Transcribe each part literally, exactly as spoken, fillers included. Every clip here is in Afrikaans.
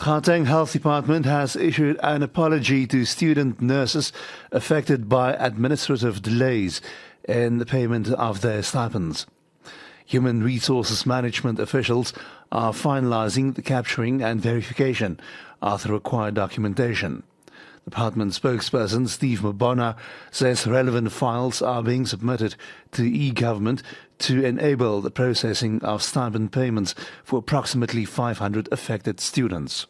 Gauteng Health Department has issued an apology to student nurses affected by administrative delays in the payment of their stipends. Human Resources Management officials are finalizing the capturing and verification of the required documentation. Department spokesperson Steve Mabona says relevant files are being submitted to e-government to enable the processing of stipend payments for approximately five hundred affected students.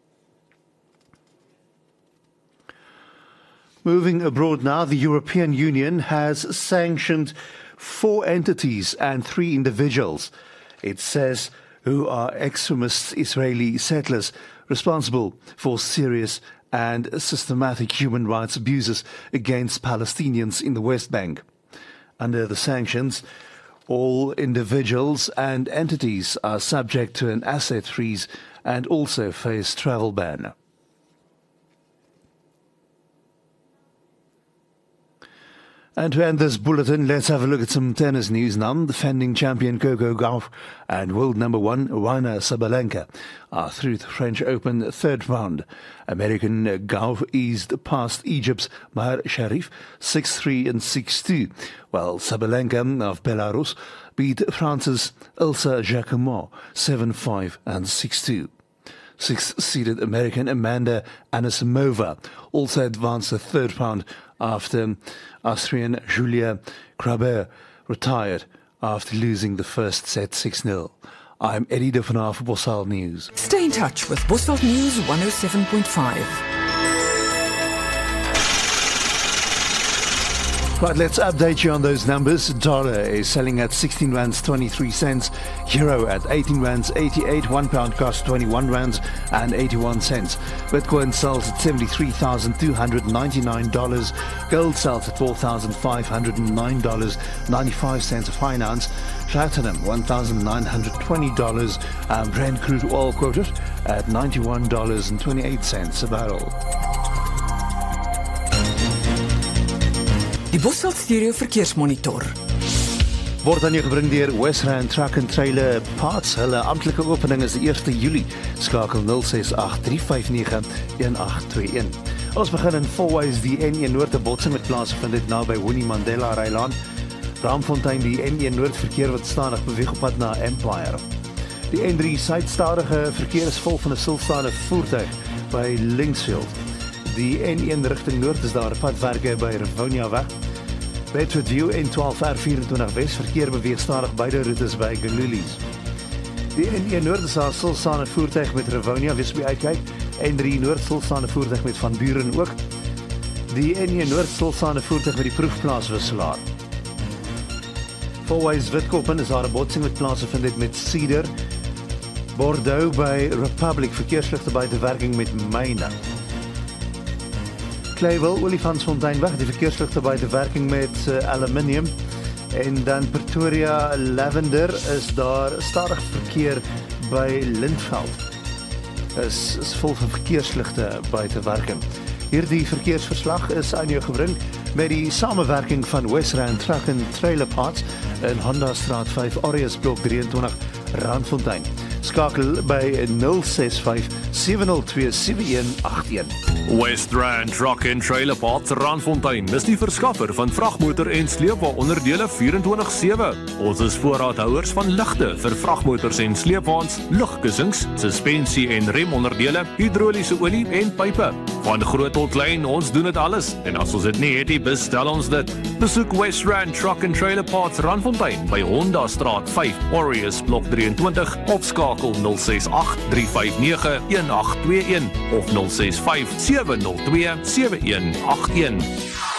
Moving abroad now, the European Union has sanctioned four entities and three individuals, it says, who are extremist Israeli settlers responsible for serious and systematic human rights abuses against Palestinians in the West Bank. Under the sanctions, all individuals and entities are subject to an asset freeze and also face travel ban. And to end this bulletin, let's have a look at some tennis news now. Defending champion Coco Gauff and world number one Aryna Sabalenka are through the French Open third round. American Gauff eased past Egypt's Maher Sharif six three and six two, while Sabalenka of Belarus beat France's Ilsa Jacquemot seven five and six two. Sixth-seeded American Amanda Anisimova also advanced the third round after Austrian Julia Grabher retired after losing the first set six nil. I'm Eddie de Vanaf for Bosveld News. Stay in touch with Bosveld News one oh seven point five. Right, let's update you on those numbers. Dollar is selling at sixteen rands twenty-three cents, euro at eighteen rands eighty-eight, one pound costs twenty-one rands and eighty-one cents. Bitcoin sells at seventy-three thousand two hundred ninety-nine dollars, gold sells at four thousand five hundred nine dollars and ninety-five cents a fine ounce, platinum one thousand nine hundred twenty dollars, and Brent crude oil quoted at ninety-one dollars and twenty-eight cents a barrel. Die Bosveld Stereo Verkeersmonitor Word aan jou gebring deur Westland Truck and Trailer Parts. Hulle amptelike opening is die eerste Julie. Skakel nul ses agt drie vyf nege een agt twee een. Ons begin in Fourways die N een Noord te botsing met plaasvind dit naby Winnie Mandela Rylaan. Braamfontein die N een Noord verkeer wat stadig beweeg op pad na Empire. Die N drie Suid stadige verkeer is vol van 'n stilstaande voertuig by Linksfield. Die N een rigting Noord is daar padwerke by Rivonia weg. Bedford View N twaalf R vyf-en-twintig West verkeer beweeg stadig beide roetes by Galulies. Die N een Noord is daar stilstaande voertuig met Rivonia, wees by uitkyk. N drie Noord stilstaande voertuig met Van Buren ook. Die N een Noord stilstaande voertuig met die proefplaaswisselaar. Fourways Witkoppen is daar 'n botsing met plaas vind dit met Cedar. Bordeaux by Republic verkeersligte buite werking met Myne. Clayville, Olifantsfontein weg, die verkeersligte buite werking met uh, aluminium. En dan Pretoria Lavender is daar stadig verkeer by Lindveld. Is, is vol van verkeersligte buite werking. Hierdie verkeersverslag is aan jou gebring met die samewerking van Westland Truck and Trailer Parts in Honda Straat vyf, Aureus Blok drieëntwintig, Randfontein. Skakel by nul ses vyf sewe nul twee sewe een agt een. Westland Truck and Trailer Parts Randfontein is die verskaffer van vragmotor en sleepwaonderdele vierentwintig sewe. Ons is voorraadhouers van ligte vir vragmotors en sleepwaens, lugkussings, suspensie en remonderdele, hidroliese olie en pype. Van groot tot klein, ons doen dit alles. En as ons dit nie het nie, bestel ons dit. Besoek Westland Truck and Trailer Parts Randfontein by Honda Straat vyf, Aureus Blok drieëntwintig of skakel nul ses agt drie vyf nege een agt twee een of nul ses vyf sewe nul twee sewe een agt een.